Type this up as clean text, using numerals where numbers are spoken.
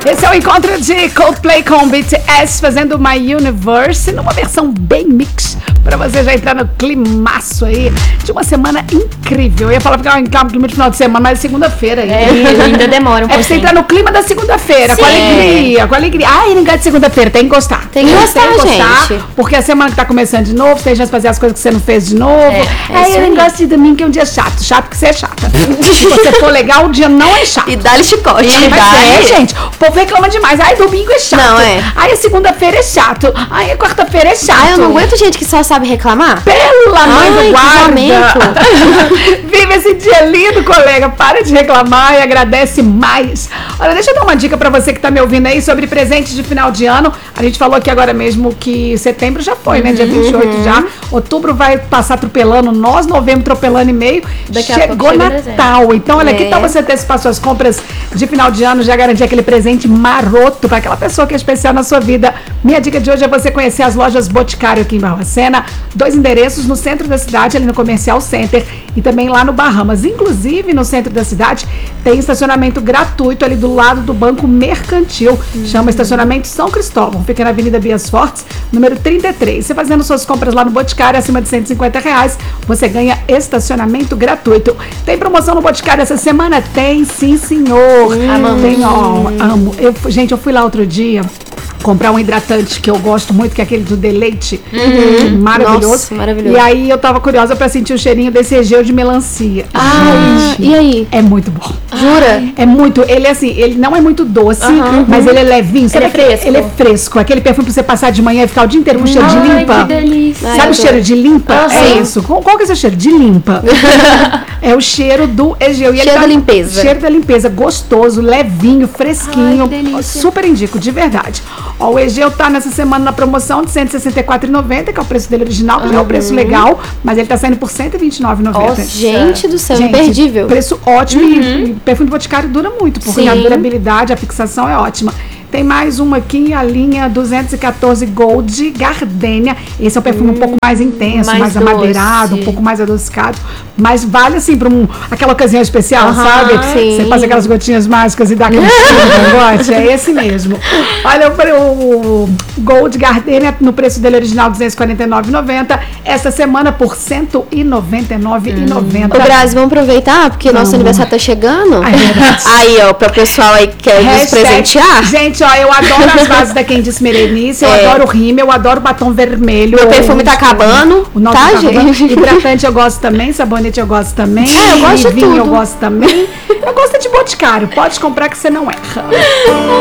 Esse é o encontro de Coldplay com BTS fazendo My Universe numa versão bem mix, pra você já entrar no climaço aí de uma semana incrível. Eu ia falar que é um clima de final de semana, mas é segunda-feira ainda. Ainda demora um pouquinho. É pra você entrar no clima da segunda-feira, com alegria. Ai, não gosta de segunda-feira, tem que gostar. Tem que gostar, gente. Porque a semana que tá começando de novo, tem chance de fazer as coisas que você não fez de novo. Ai, eu não gosto de domingo, que é um dia chato. Chato porque você é chata. Se você for legal, o dia não é chato. E dá-lhe chicote. Gente, o povo reclama demais. Ai, domingo é chato. Não, é. Ai, a segunda-feira é chato. Ai, a quarta-feira é chato. Ai, eu não aguento gente que só sabe reclamar. Pela mãe do guarda. Vive esse dia lindo, colega. Para de reclamar e agradece mais. Olha, deixa eu dar uma dica pra você que tá me ouvindo aí sobre presentes de final de ano. A gente falou aqui agora mesmo que setembro já foi, né? Dia 28 já. Outubro vai passar atropelando nós, novembro atropelando e meio. Chegou Natal. Então, olha, que tal você antecipar suas compras de final de ano, já garantir aquele presente maroto para aquela pessoa que é especial na sua vida. Minha dica de hoje é você conhecer as lojas Boticário aqui em Barbacena. 2 endereços no centro da cidade, ali no Comercial Center, e também lá no Bahamas. Inclusive, no centro da cidade, tem estacionamento gratuito ali do lado do Banco Mercantil. Chama Estacionamento São Cristóvão. Fica na Avenida Bias Fortes, número 33. Você fazendo suas compras lá no Boticário, acima de R$150, você ganha estacionamento gratuito. Tem promoção no Boticário essa semana? Tem, sim, senhor. Tem, amo. Gente, eu fui lá outro dia comprar um hidratante que eu gosto muito, que é aquele do Deleite. Maravilhoso. Nossa, maravilhoso. E aí eu tava curiosa pra sentir o cheirinho desse Egeu de melancia. E aí? É muito bom. Jura? É muito, ele assim, ele não é muito doce, mas ele é levinho. Ele é fresco. Ele é fresco. Aquele perfume pra você passar de manhã e ficar o dia inteiro com cheiro de limpa. Que delícia. Sabe o cheiro de limpa? É sim. isso. Qual que é o seu cheiro? De limpa. É o cheiro do Egeu. E Cheiro da limpeza. Cheiro da limpeza. Gostoso, levinho, fresquinho. Ai, que delícia. Super indico, de verdade. Ó, o Egeu tá nessa semana na promoção de R$164,90, que é o preço dele original, que já é o preço legal, mas ele tá saindo por R$129,90. Gente do céu, Gente, imperdível. Preço ótimo e perfume de Boticário dura muito, porque Sim. a durabilidade, a fixação é ótima. Tem mais uma aqui, a linha 214 Gold Gardenia. Esse é um perfume um pouco mais intenso, mais mais amadeirado, doce. um pouco mais adocicado. Mas vale assim para aquela ocasião especial, sabe? sim. Você faz aquelas gotinhas mágicas e dá aquele cheiro no cangote. É esse mesmo. Olha, o Gold Gardenia, no preço dele original, R$249,90. Essa semana por R$199,90. Ô, Grazi, vamos aproveitar, porque nosso aniversário tá chegando. Ai, verdade. Aí, ó, pra pessoal aí que quer nos presentear. Gente, ó, eu adoro as bases da Candice Merenice, eu adoro o rímel, eu adoro o batom vermelho. O perfume tá acabando, O nosso tá, tá acabando. gente? Hidratante eu gosto também, sabonete eu gosto também. Eu gosto de vinho eu tudo. gosto também. Eu gosto de Boticário, pode comprar que você não erra.